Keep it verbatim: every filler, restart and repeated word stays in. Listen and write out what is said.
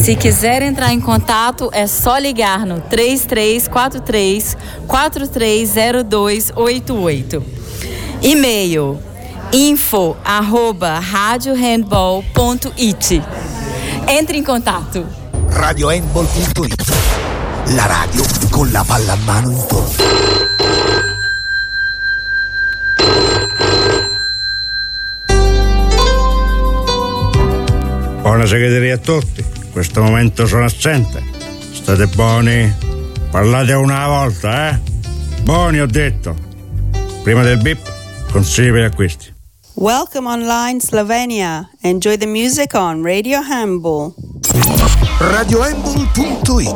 Se quiser entrar em contato, é só ligar no três três quatro três, quatro três zero dois oito oito. E-mail info arroba radiohandball ponto it. Entre in contatto. radiohandball punto it. La radio con la palla a mano in fondo. Buona segreteria a tutti. In questo momento sono assente. State buoni. Parlate una volta, eh? Buoni, ho detto. Prima del bip, consigli per acquisti. Welcome online Slovenia. Enjoy the music on Radio Handball. radiohandball punto it.